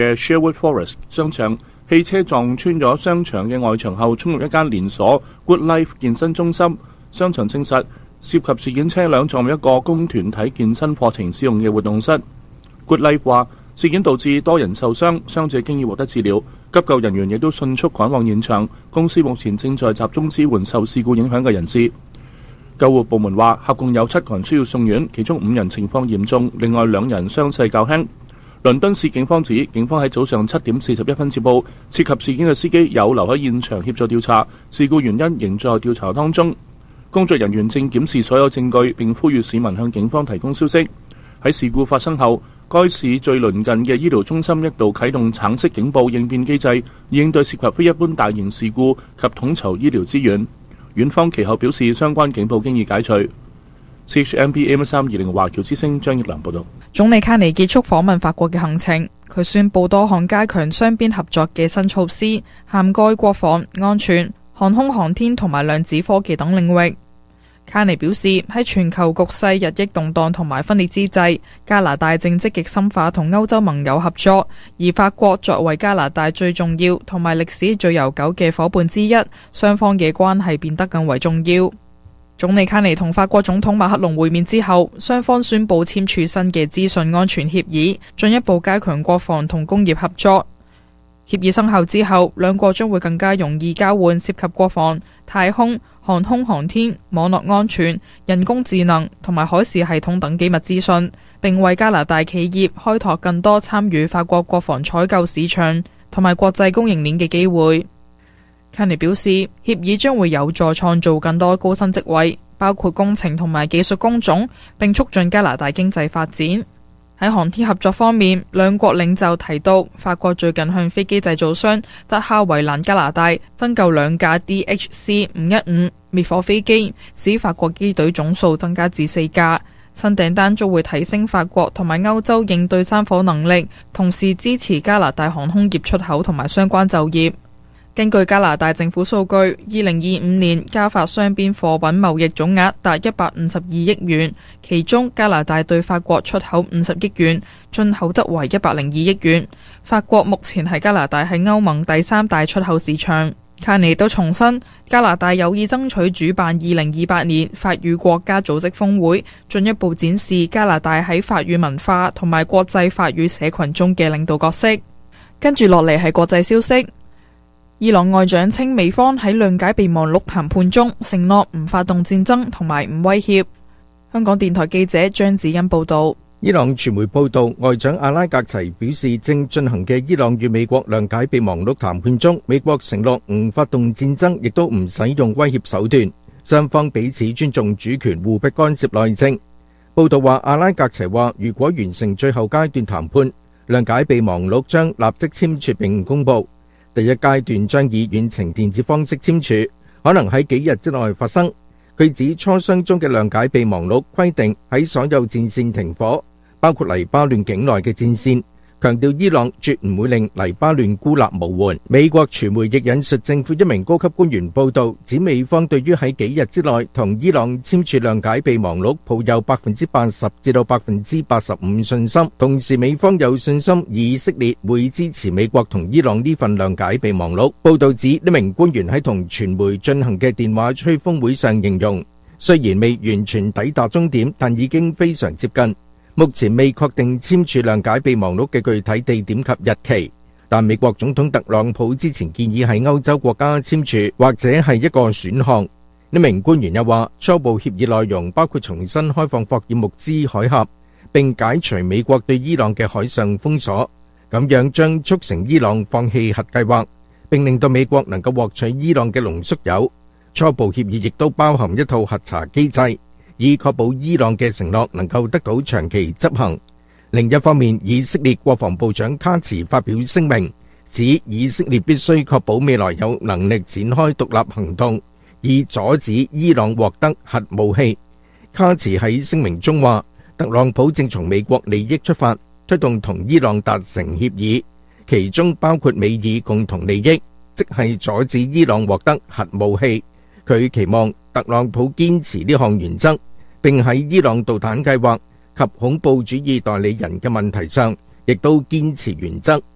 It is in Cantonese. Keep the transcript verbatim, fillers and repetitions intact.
嘅 Sherwood Forest 商場，汽車撞穿咗商場嘅外牆後，衝入一間連鎖 Good Life 健身中心。商場證實，涉及事件車輛撞入一個供團體健身課程使用嘅活動室。Good Life 話，事件導致多人受傷，傷者經已獲得治療，急救人員亦都迅速趕往現場。公司目前正在集中支援受事故影響嘅人士。救護部門話，合共有七個人需要送院，其中五人情況嚴重，另外兩人傷勢較輕。倫敦市警方指，警方喺早上七點四十一分接報，涉及事件嘅司機有留喺現場協助調查，事故原因仍在調查當中。工作人員正檢視所有證據，並呼籲市民向警方提供消息。喺事故發生後，該市最鄰近嘅醫療中心一度啟動橙色警報應變機制，以應對涉及非一般大型事故及統籌醫療資源。院方其後表示，相關警報經已解除。C H M B M 三二零華僑之聲張益良報道。 總理卡尼結束訪問法國嘅行程，佢宣布多項加強雙邊合作嘅新措施，涵蓋國防、安全、航空航天同埋量子科技等領域。卡尼表示，喺全球局勢日益動盪同埋分裂之際，加拿大正積極深化同歐洲盟友合作，而法國作為加拿大最重要同埋歷史最悠久嘅夥伴之一，雙方嘅關係變得更為重要。總理卡尼同法國總統馬克龍會面之後，雙方宣布簽署新嘅資訊安全協議，進一步加強國防同工業合作。協議生效之後，兩國將會更加容易交換涉及國防、太空、航空航天、網絡安全、人工智能同埋海事系統等機密資訊，並為加拿大企業開拓更多參與法國國防採購市場同埋國際供應鏈嘅機會。卡尼表示，協議將會有助創造更多高薪職位，包括工程同埋技術工種，並促進加拿大經濟發展。喺航天合作方面，兩國領袖提到，法國最近向飛機製造商德哈維蘭加拿大增購兩架 D H C 五一五滅火飛機，使法國機隊總數增加至四架。新訂單將會提升法國同埋歐洲應對山火能力，同時支持加拿大航空業出口同埋相關就業。根據加拿大政府數據，二零二五年加法雙邊貨品貿易總額達一百五十二億元，其中加拿大對法國出口五十億元，進口則為一百零二億元。法國目前係加拿大喺歐盟第三大出口市場。卡尼都重申，加拿大有意爭取主辦二零二八年法語國家組織峰會，進一步展示加拿大喺法語文化同埋國際法語社群中嘅領導角色。跟住落嚟係國際消息。伊朗外長稱，美方喺諒解備忘錄談判中承諾唔發動戰爭同埋唔威脅。香港電台記者張子欣報道。 伊朗傳媒報道，外長阿拉格齊表示，正進行嘅伊朗與美國諒解備忘錄談判中，美國承諾唔發動戰爭，亦都唔使用威脅手段，雙方彼此尊重主權，互不干涉內政。報道話，阿拉格齊話，如果完成最後階段談判，諒解備忘錄將立即簽署並公佈。第一階段將以遠程電子方式簽署，可能喺幾日之內發生。佢指磋商中嘅諒解備忘錄規定喺所有戰線停火，包括黎巴嫩境內嘅戰線，強調伊朗絕唔會令黎巴嫩孤立無援。美國傳媒亦引述政府一名高級官員報道，指美方對於喺幾日之內同伊朗簽署諒解備忘錄抱有百分之八十至到百分之八十五信心，同時美方有信心以色列會支持美國同伊朗呢份諒解備忘錄。報道指呢名官員喺同傳媒進行嘅電話吹風會上形容，雖然未完全抵達終點，但已經非常接近。目前未確定簽署諒解備忘錄嘅具體地點及日期，但美國總統特朗普之前建議喺歐洲國家簽署，或者係一個選項。呢名官員又話，初步協議內容包括重新開放霍爾木茲海峽，並解除美國對伊朗嘅海上封鎖，咁樣將促成伊朗放棄核計劃，並令到美國能夠獲取伊朗嘅濃縮鈾。初步協議亦都包含一套核查機制，以確保伊朗嘅承諾能夠得到長期執行。另一方面，以色列國防部長卡茨發表聲明，指以色列必須確保未來有能力展開獨立行動，以阻止伊朗獲得核武器。卡茨喺聲明中話，特朗普正從美國利益出發，推動同伊朗達成協議，其中包括美以共同利益，即係阻止伊朗獲得核武器。佢期望特朗普堅持呢項原則，並喺伊朗導彈計劃及恐怖主義代理人嘅問題上，亦都堅持原則。